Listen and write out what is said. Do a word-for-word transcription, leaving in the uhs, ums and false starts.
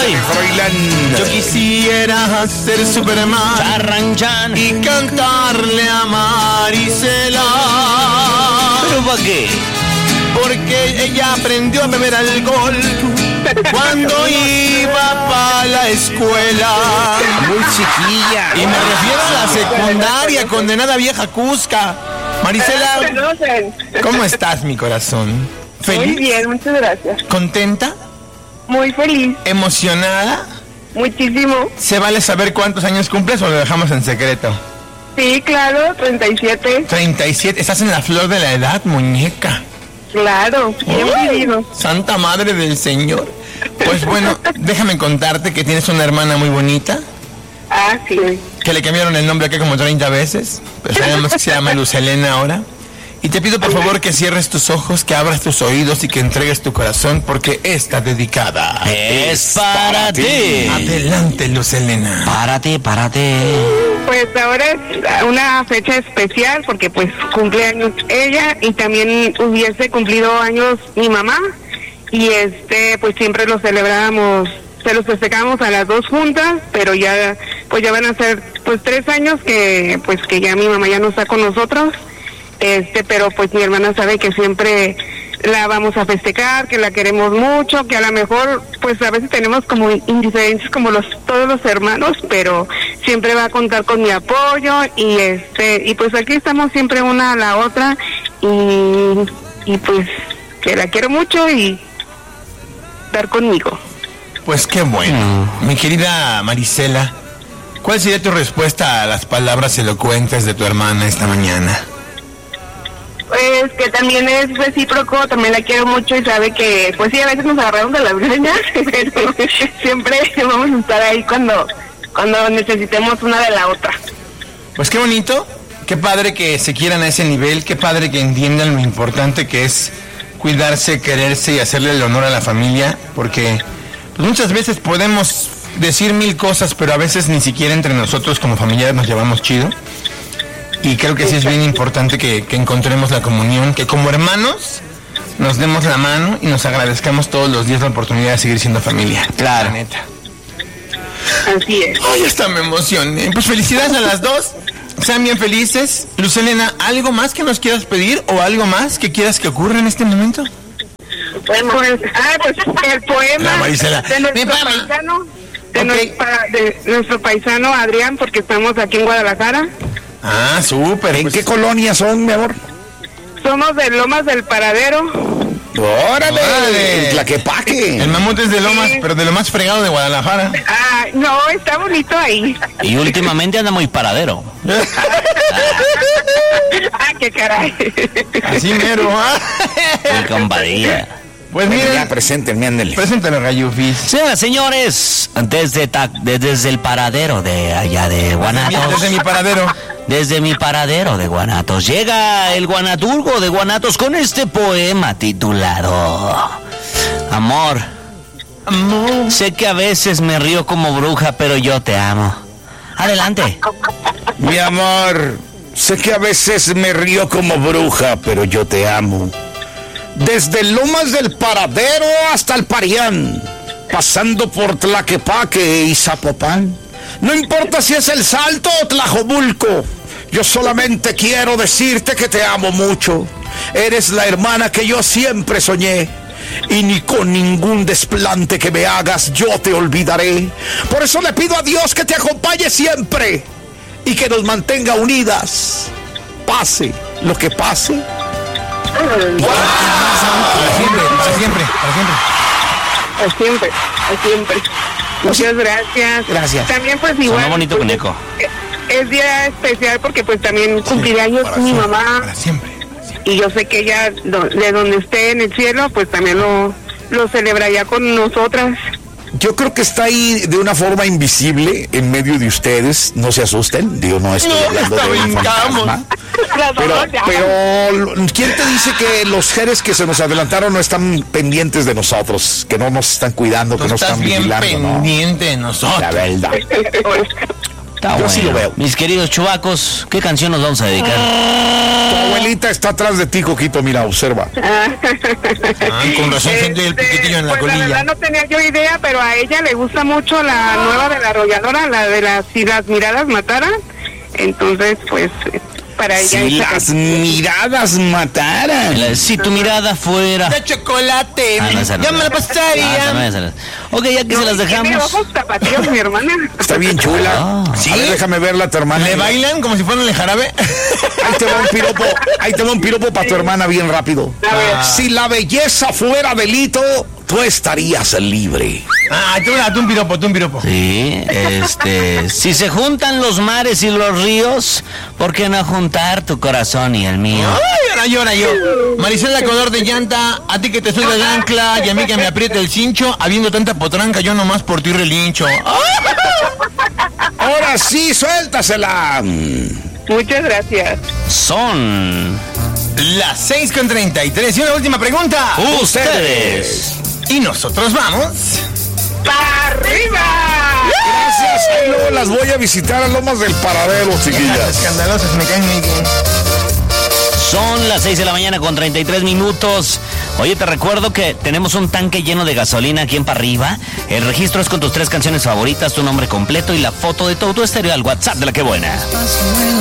Ay, Froilán. Yo quisiera ser Superman Charranchan. y cantarle a Marisela. ¿Pero para qué? Porque ella aprendió a beber alcohol cuando iba para la escuela. Muy chiquilla. Y me refiero a la secundaria, condenada vieja cusca. Marisela, ¿cómo estás, mi corazón? ¿Feliz? Muy bien, muchas gracias. ¿Contenta? Muy feliz, ¿Emocionada? muchísimo. ¿Se vale saber cuántos años cumples o lo dejamos en secreto? Sí, claro, treinta y siete. treinta y siete. Estás en la flor de la edad, muñeca. Claro, bien ¡Uy! vivido. Santa Madre del Señor. Pues bueno, déjame contarte que tienes una hermana muy bonita, Ah, sí. que le cambiaron el nombre acá como treinta veces, pero sabemos que se llama Luz Helena ahora. Y te pido por favor que cierres tus ojos, que abras tus oídos y que entregues tu corazón, porque está dedicada. Es para ti. Adelante, Luz Helena. Párate, párate. Pues ahora es una fecha especial porque pues cumple años ella y también hubiese cumplido años mi mamá y este pues siempre lo celebrábamos, se los festejamos a las dos juntas, pero ya pues ya van a ser pues tres años que pues que ya mi mamá ya no está con nosotros. Este, pero pues mi hermana sabe que siempre la vamos a festejar, que la queremos mucho, que a lo mejor pues a veces tenemos como indiferencias como los todos los hermanos, pero siempre va a contar con mi apoyo y este y pues aquí estamos siempre una a la otra y y pues que la quiero mucho y estar conmigo. Pues qué bueno. Mi querida Marisela, ¿cuál sería tu respuesta a las palabras elocuentes de tu hermana esta mañana? Pues que también es recíproco, también la quiero mucho y sabe que, pues sí, a veces nos agarramos de las greñas, pero siempre vamos a estar ahí cuando, cuando necesitemos una de la otra. Pues qué bonito, qué padre que se quieran a ese nivel, qué padre que entiendan lo importante que es cuidarse, quererse y hacerle el honor a la familia, porque pues, muchas veces podemos decir mil cosas, pero a veces ni siquiera entre nosotros como familiares nos llevamos chido. Y creo que sí es bien importante que, que encontremos la comunión, que como hermanos nos demos la mano y nos agradezcamos todos los días la oportunidad de seguir siendo familia. Claro. La neta. Así es. Ay, hasta me emocioné. Pues felicidades a las dos. Sean bien felices. Luz Helena, ¿algo más que nos quieras pedir o algo más que quieras que ocurra en este momento? Pues, ah, pues el poema La Marisela. de nuestro Mi papá. paisano, de, Ok. nuestro, para- de nuestro paisano Adrián, porque estamos aquí en Guadalajara. Ah, súper. ¿En pues, qué colonia son, mi amor? Somos de Lomas del Paradero. ¡Órale! Órale. En Tlaquepaque. El mamut es de Lomas, Sí. pero de lo más fregado de Guadalajara. Ah, no, está bonito ahí. Y últimamente anda muy paradero. Ah, qué caray. Así mero. ¿Ah? Mi compadría. Pues Bueno, ya miren, preséntenme, ándale. preséntalo, Gallufis. Señoras, señores, desde, ta- de- desde el paradero de allá de Guanatos. Desde mi paradero. Desde mi paradero de Guanatos llega el guanaturgo de Guanatos con este poema titulado Amor. Amor. Sé que a veces me río como bruja, pero yo te amo. Adelante. Mi amor, sé que a veces me río como bruja, pero yo te amo. Desde Lomas del Paradero hasta el Parián, pasando por Tlaquepaque y Zapopan. No importa si es El Salto o Tlajomulco, yo solamente quiero decirte que te amo mucho. Eres la hermana que yo siempre soñé. Y ni con ningún desplante que me hagas yo te olvidaré. Por eso le pido a Dios que te acompañe siempre y que nos mantenga unidas, pase lo que pase. Para siempre, para siempre, para siempre. A siempre, a siempre. Muchas gracias. Gracias. También pues igual. Sonó bonito, pues, muñeco. Es día especial porque pues también cumplirá años Para mi siempre, mamá Para siempre. y yo sé que ella do- de donde esté en el cielo pues también lo, lo celebraría con nosotras. Yo creo que está ahí de una forma invisible en medio de ustedes. No se asusten, digo, no estoy No, hablando hasta de un brincamos. fantasma. Las Pero, dos ya. pero, ¿quién te dice que los seres que se nos adelantaron no están pendientes de nosotros? Que no nos están cuidando, Tú que no estás están bien vigilando, ¿no? pendiente de nosotros. La verdad. Está Yo bueno. sí lo veo. Mis queridos chuvacos, ¿qué canción nos vamos a dedicar? Tu abuelita está atrás de ti, Coquito, mira, observa. Ah, con razón siente el piquetillo en la pues colilla. la verdad no tenía yo idea, pero a ella le gusta mucho la nueva de la arrolladora, la de las Si las miradas mataran. Entonces, pues, para ella... Si esa las canción. miradas mataran. La- Si tu mirada fuera... De chocolate, Ah, no, esa no. ya me la Ah, pasaría. no, esa no. Ok, ya que No, se las y tiene dejamos. ojos tapatíos, mi hermana. Está bien chula. Ah. A ver, déjame verla, tu hermana. ¿Le bailan como si fueran el jarabe? Ahí te va un piropo, ahí te va un piropo para tu hermana bien rápido. A ver. Si la belleza fuera delito, tú estarías libre. Ah, tú, tú un piropo, tú un piropo. Sí, este... Si se juntan los mares y los ríos, ¿por qué no juntar tu corazón y el mío? Ay, ahora yo, ahora yo. Marisela Color de Llanta, a ti que te soy de ancla y a mí que me aprieta el cincho, habiendo tanta potranca, yo nomás por ti relincho. Ahora sí, suéltasela. Muchas gracias. Son... Las seis con treinta y tres. Y una última pregunta. Ustedes. Y nosotros vamos. ¡Para arriba! Gracias, ahí luego las voy a visitar a Lomas del Paradero, chiquillas. Escandalosas me caen muy bien. Son las seis de la mañana con treinta y tres minutos. Oye, te recuerdo que tenemos un tanque lleno de gasolina aquí en Pa' Arriba. El registro es con tus tres canciones favoritas, tu nombre completo y la foto de tu auto estéreo al WhatsApp de La Que Buena.